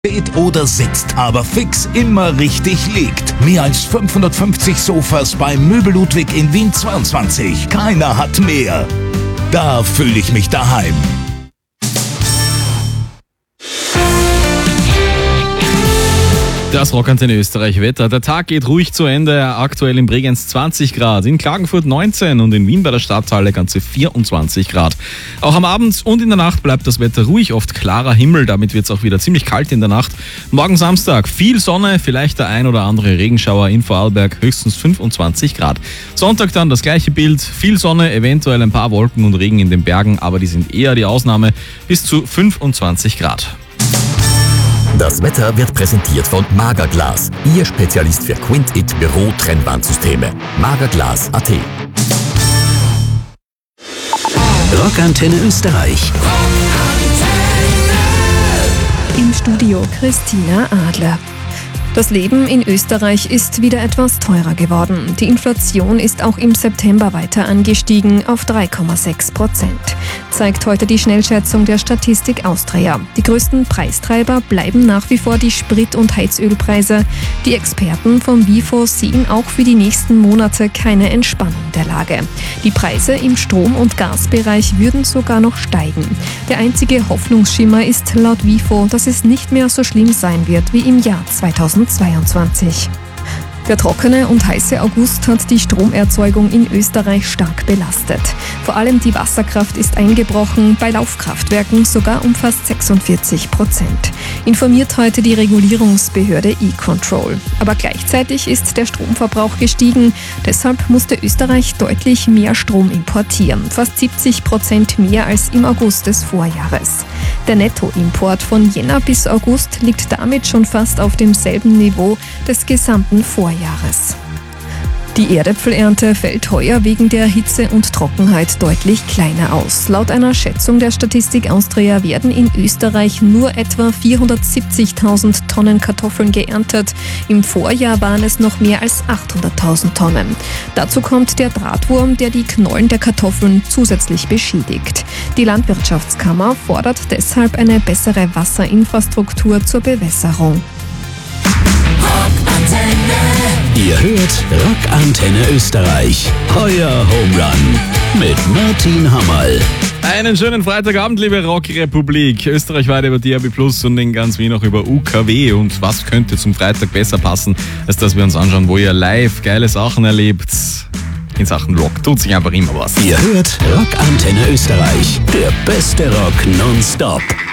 Steht oder sitzt, aber fix immer richtig liegt. Mehr als 550 Sofas bei Möbel Ludwig in Wien 22. Keiner hat mehr. Da fühle ich mich daheim. Das Rockantenne Österreich Wetter. Der Tag geht ruhig zu Ende. Aktuell in Bregenz 20 Grad, in Klagenfurt 19 und in Wien bei der Stadthalle ganze 24 Grad. Auch am Abend und in der Nacht bleibt das Wetter ruhig, oft klarer Himmel. Damit wird es auch wieder ziemlich kalt in der Nacht. Morgen Samstag viel Sonne, vielleicht der ein oder andere Regenschauer in Vorarlberg, höchstens 25 Grad. Sonntag dann das gleiche Bild, viel Sonne, eventuell ein paar Wolken und Regen in den Bergen, aber die sind eher die Ausnahme, bis zu 25 Grad. Das Wetter wird präsentiert von Magerglas, Ihr Spezialist für Quint-It Büro-Trennwandsysteme. Magerglas.at. Rockantenne Österreich. Im Studio Christina Adler. Das Leben in Österreich ist wieder etwas teurer geworden. Die Inflation ist auch im September weiter angestiegen auf 3,6%, zeigt heute die Schnellschätzung der Statistik Austria. Die größten Preistreiber bleiben nach wie vor die Sprit- und Heizölpreise. Die Experten vom WIFO sehen auch für die nächsten Monate keine Entspannung der Lage. Die Preise im Strom- und Gasbereich würden sogar noch steigen. Der einzige Hoffnungsschimmer ist laut WIFO, dass es nicht mehr so schlimm sein wird wie im Jahr 2022. Der trockene und heiße August hat die Stromerzeugung in Österreich stark belastet. Vor allem die Wasserkraft ist eingebrochen, bei Laufkraftwerken sogar um fast 46%. Informiert heute die Regulierungsbehörde E-Control. Aber gleichzeitig ist der Stromverbrauch gestiegen. Deshalb musste Österreich deutlich mehr Strom importieren, fast 70% mehr als im August des Vorjahres. Der Nettoimport von Jänner bis August liegt damit schon fast auf demselben Niveau des gesamten Vorjahres. Die Erdäpfelernte fällt heuer wegen der Hitze und Trockenheit deutlich kleiner aus. Laut einer Schätzung der Statistik Austria werden in Österreich nur etwa 470.000 Tonnen Kartoffeln geerntet. Im Vorjahr waren es noch mehr als 800.000 Tonnen. Dazu kommt der Drahtwurm, der die Knollen der Kartoffeln zusätzlich beschädigt. Die Landwirtschaftskammer fordert deshalb eine bessere Wasserinfrastruktur zur Bewässerung. Ihr hört Rockantenne Österreich. Euer Home Run mit Martin Hammerl. Einen schönen Freitagabend, liebe Rockrepublik. Österreichweit über DRB Plus und in ganz Wien auch über UKW. Und was könnte zum Freitag besser passen, als dass wir uns anschauen, wo ihr live geile Sachen erlebt. In Sachen Rock tut sich einfach immer was. Ihr hört Rockantenne Österreich. Der beste Rock nonstop.